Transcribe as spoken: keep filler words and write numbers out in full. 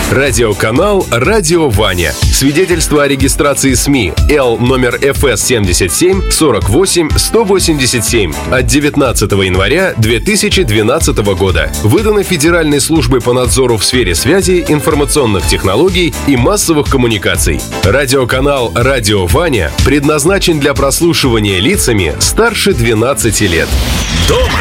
Радиоканал «Радио Ваня». Свидетельство о регистрации СМИ Л номер эф эс семьдесят семь сорок восемь сто восемьдесят семь от девятнадцатого января две тысячи двенадцатого года. Выдано Федеральной службой по надзору в сфере связи, информационных технологий и массовых коммуникаций. Радиоканал «Радио Ваня» предназначен для прослушивания лицами старше двенадцати лет. Дома